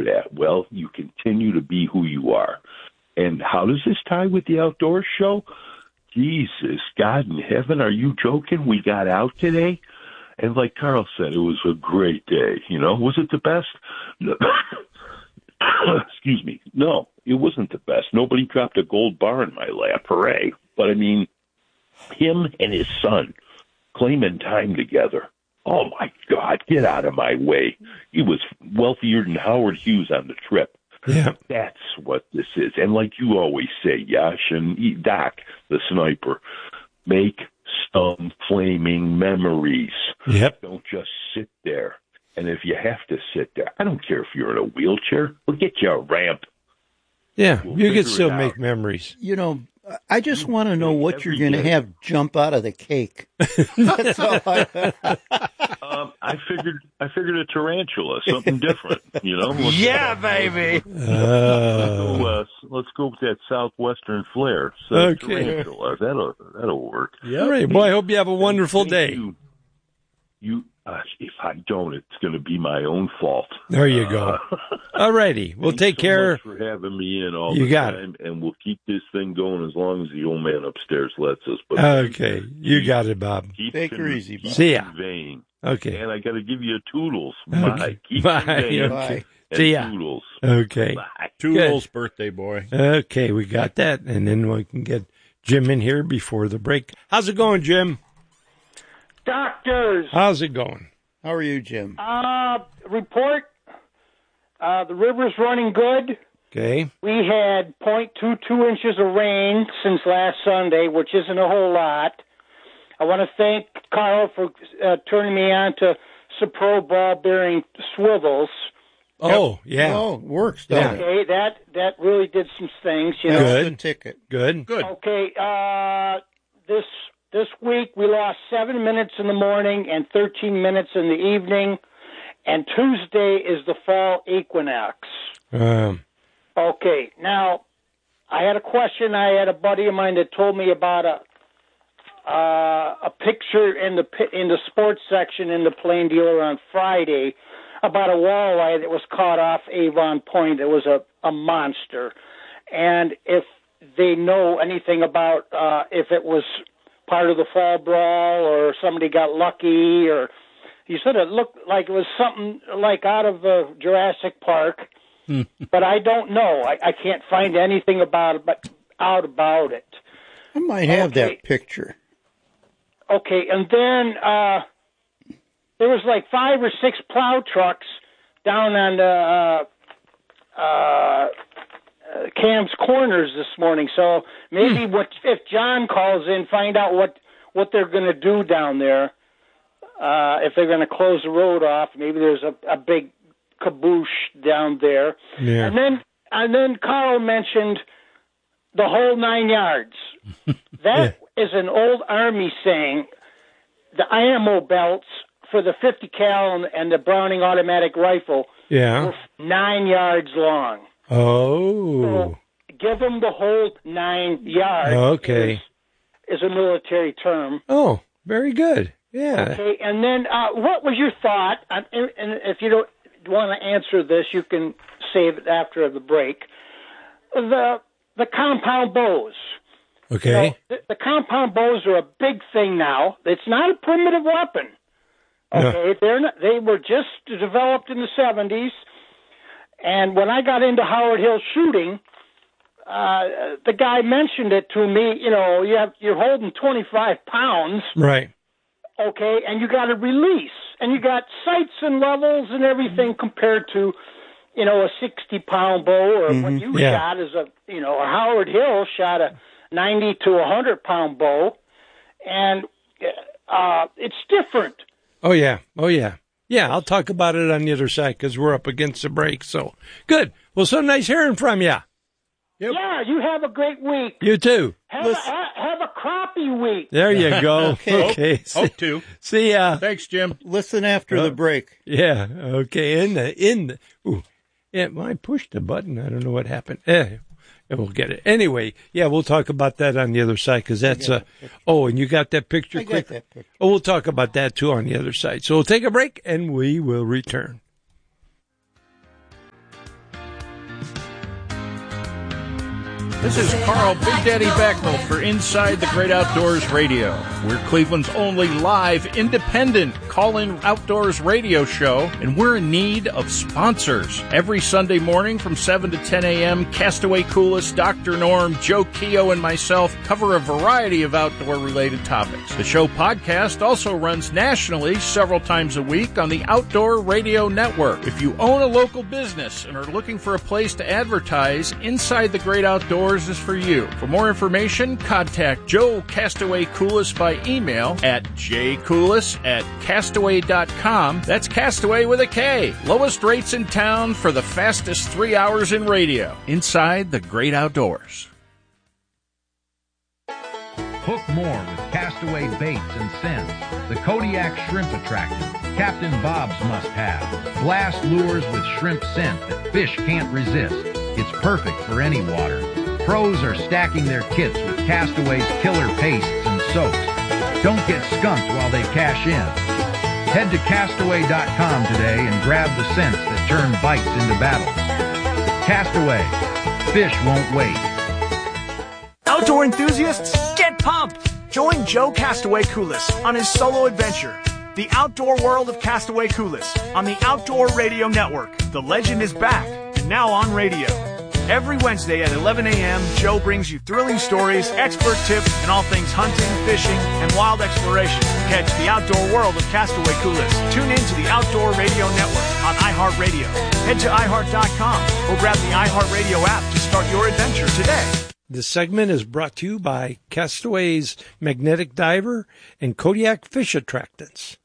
for that? Well, you continue to be who you are. And how does this tie with the outdoor show? Jesus, God in heaven, are you joking? We got out today? And like Carl said, it was a great day. Was it the best? No. Excuse me. No, it wasn't the best. Nobody dropped a gold bar in my lap. Hooray. But, him and his son claiming time together. Oh, my God, get out of my way. He was wealthier than Howard Hughes on the trip. Yeah. That's what this is. And like you always say, Yash and Doc, the sniper, make some flaming memories. Yep. Don't just sit there. And if you have to sit there, I don't care if you're in a wheelchair. We'll get you a ramp. Yeah, We'll you can still it make out. memories. I just want to know what you're going to have jump out of the cake. That's all I figured a tarantula, something different, Yeah, baby. Let's go with that southwestern flair. So Okay. tarantula, that'll work. All right, boy. I hope you have a wonderful day. If I don't, it's going to be my own fault. There you go. All righty. We'll take care. Thanks so much for having me in all You the got time, and we'll keep this thing going as long as the old man upstairs lets us. But Okay, you got it, Bob. Take her easy, Bob. See ya. Conveying. Okay. And I got to give you a toodles. Okay. Bye. Keep Bye. conveying. Okay. And See ya. Toodles. Okay. Bye. Toodles, birthday boy. Okay, we got that, and then we can get Jim in here before the break. How's it going, Jim? Doctors. How's it going? How are you, Jim? Report. The river's running good. Okay. We had 0.22 inches of rain since last Sunday, which isn't a whole lot. I want to thank Carl for turning me on to Supro ball-bearing swivels. Oh, yeah. Oh, it works, doesn't it? Okay, that really did some things. You know? Good. That's the ticket. Good. Okay, this week we lost 7 minutes in the morning and 13 minutes in the evening, and Tuesday is the fall equinox. Okay, now I had a question. I had a buddy of mine that told me about a picture in the sports section in the Plain Dealer on Friday about a walleye that was caught off Avon Point. It was a monster, and if they know anything about if it was part of the fall brawl or somebody got lucky, or he said it looked like it was something like out of Jurassic Park, but I don't know. I can't find anything about it. I might have that picture. Okay, and then there was like 5 or 6 plow trucks down on Cam's Corners this morning. So maybe if John calls in, find out what they're going to do down there. If they're going to close the road off, maybe there's a big caboose down there. Yeah. And then Carl mentioned the whole 9 yards. That is an old Army saying. The ammo belts for the 50 cal and the Browning automatic rifle were 9 yards long. Oh. So give them the whole 9 yards. Okay. Is a military term. Oh, very good. Yeah. Okay, and then what was your thought? And if you don't want to answer this, you can save it after the break. The compound bows. Okay. The compound bows are a big thing now. It's not a primitive weapon. Okay, they were just developed in the 70s. And when I got into Howard Hill shooting, the guy mentioned it to me. You know, you're holding 25 pounds. Right. Okay, and you got a release, and you got sights and levels and everything compared to, you know, a 60-pound bow, or what you shot as a Howard Hill shot a 90 to 100-pound bow, and it's different. Oh, yeah. Yeah, I'll talk about it on the other side because we're up against the break. So, good. Well, so nice hearing from you. Yep. Yeah, you have a great week. You too. Have a crappie week. There you go. Okay. Hope to. See ya. Thanks, Jim. Listen after the break. Yeah. Okay. I pushed the button. I don't know what happened. We'll get it. Anyway, yeah, we'll talk about that on the other side because that's and you got that picture? I got that picture. Oh, we'll talk about that too on the other side. So we'll take a break and we will return. This is Carl Big Daddy Backnell for Inside the Great Outdoors Radio. We're Cleveland's only live, independent call-in outdoors radio show, and we're in need of sponsors. Every Sunday morning from 7 to 10 a.m., Castaway Coolest, Dr. Norm, Joe Keogh, and myself cover a variety of outdoor-related topics. The show podcast also runs nationally several times a week on the Outdoor Radio Network. If you own a local business and are looking for a place to advertise, Inside the Great Outdoors is for you. For more information, contact Joe Castaway Coolest by email at jcoolis@castaway.com. That's Castaway with a K. Lowest rates in town for the fastest 3 hours in radio. Inside the Great Outdoors. Hook more with Castaway baits and scents. The Kodiak Shrimp Attractant, Captain Bob's must-have. Blast lures with shrimp scent that fish can't resist. It's perfect for any water. Pros are stacking their kits with Castaway's killer pastes and soaks. Don't get skunked while they cash in. Head to Castaway.com today and grab the scents that turn bites into battles. Castaway. Fish won't wait. Outdoor enthusiasts, get pumped! Join Joe Castaway Coolest on his solo adventure, The Outdoor World of Castaway Coolest, on the Outdoor Radio Network. The legend is back, and now on radio. Every Wednesday at 11 a.m., Joe brings you thrilling stories, expert tips, and all things hunting, fishing, and wild exploration. Catch The Outdoor World of Castaway Coolest. Tune in to the Outdoor Radio Network on iHeartRadio. Head to iHeart.com or grab the iHeartRadio app to start your adventure today. This segment is brought to you by Castaway's Magnetic Diver and Kodiak Fish Attractants.